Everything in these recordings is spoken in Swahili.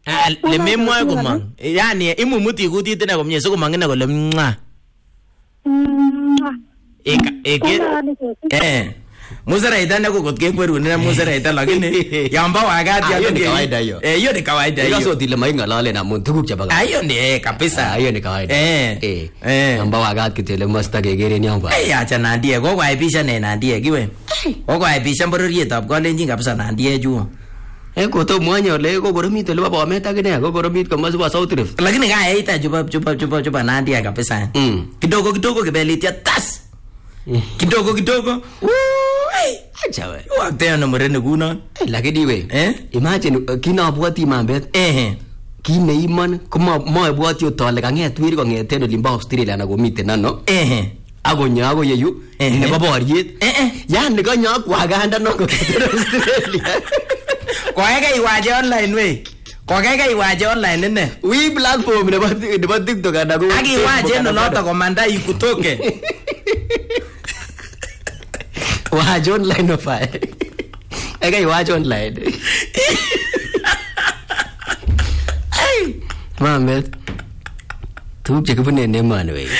Le memwa komang. Yani imumuti kutit na komye so komang na kole mwa. Musaraita na kokot kekweru na musaraita lakini yamba wakati hiyo ni kawaida hiyo. Hiyo ni kawaida hiyo. Hiyo dile maingala na muntu kuchapa. Hiyo ni kabisa. Hiyo ni kawaida. Yamba wakati kitele masta kegere nyamba. Acha nandie go kwaipisha ne nandie kiwe. Go kwaipisha bororietab Kalenjin kabisa nandie juo. Koto mwanya ole ko koromit ole baba meta kene ko koromit kama siwa South Rift. Lakini kaita chupa nandie kabisa. Kidogo kibelitia tas. Kidogo. Acha we. Wakati ana mrene kuna. Lakini we. Imagine kinabwati mambet. Kine iman kuma mabwati otole kanget wiri kongeten olimba Australia na komiten ano. Agonya ago yeyu nebo boriet. Yani kanyo kwaganda no komiten Australia. Koege iwaje online we. Koege iwaje online nene. We platform nebo TikTok ana ko. Agi iwaje no lota komanda ikutoke. Watch online of I. Okay, watch online. Hey, Mohammed. Tu cek pun ni mana we?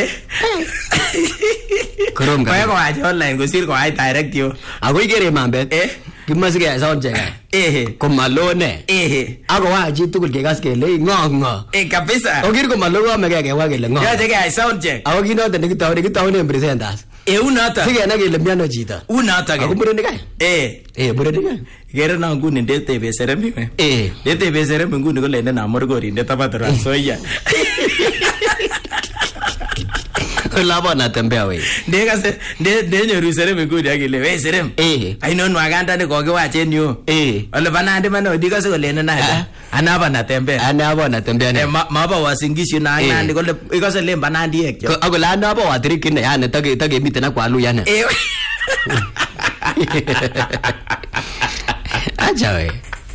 Korom kan? Kau watch online, kau sir kau ay direct yo. Aku ikut Mohammed. Gimana sih kayak sound check? Kau malu ne? Aku watch itu kau kegas kele ngong. Kapisa. Aku kira kau malu kau mereka kayak kele ngong. Ya cek sound check. Aku kira nanti kita tahu ni presentas. Unata. Sige na gele miano jita. Unata. Aku berani kai. Berani kai. Gere na nguni ndete be seremi we. Ndete be seremi nguni ko lende na morgori ndeta patara soya. Laba na tembea we. Ndeka se nyoru seremi nguni akile we serem. Ai non waganda ne koge wache nyo. Ole banande mano diga se ko lende na. Anaba na tembea ne. Maba wasingishi na ngandi ko le ikose le banandi ek. Ako la anaba wa trikine yani tage mitena kwa alu yana. Acha we.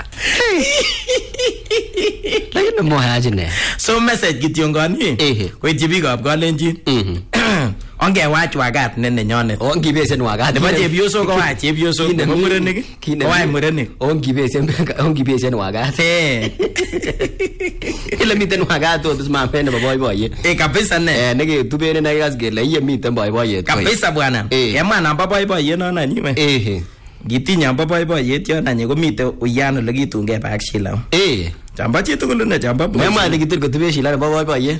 Lakini mo haje ne. So message kityongani. Ko tibikab Kalenjin. Onge watch wagat nene nyone. Ongi besen wagat. Nebo chepyoso ko watch chepyoso. Nebo murenik. Wai murenik. Ongi besen wagat. Ile miten wagat to tusma nebo boyboye. Kabisa ne. Nege tubene na gas gele iye miten boyboye. Kabisa bwana. Yema namba boyboye no na niwe. Gitinya boyboye yo na nyego mite uyano legitungee bak Shila. Chamba chitu kulu na chamba. Mema legitur ko tube Shila boyboye.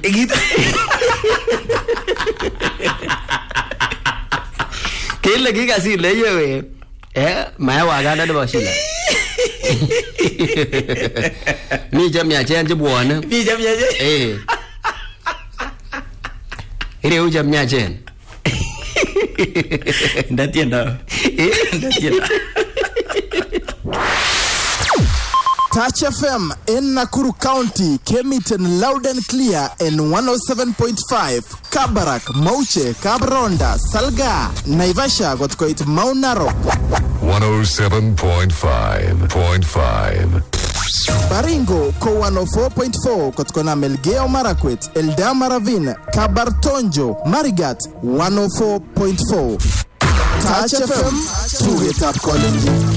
Kile giga si leye we. Maya waganda de Shila. Mi jam ya chen buona. Mi jam ya chen. Ile ujam ya chen. Ndatienda. Touch FM in Nakuru County came it in loud and clear in 107.5. Kabarak, Mauche, Kabronda, Salga, Naivasha got quite Mount Narok. 107.5. Baringo ko 104.4 kotkona Melgeo Marakwet, Eldama Ravine, Kabartonjo, Marigat 104.4. Touch FM, to get up calling.